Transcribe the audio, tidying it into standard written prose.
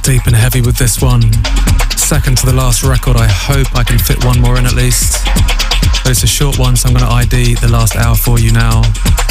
deep and heavy with this one. Second to the last record. I hope I can fit one more in at least. But it's a short one, so I'm going to ID the last hour for you now.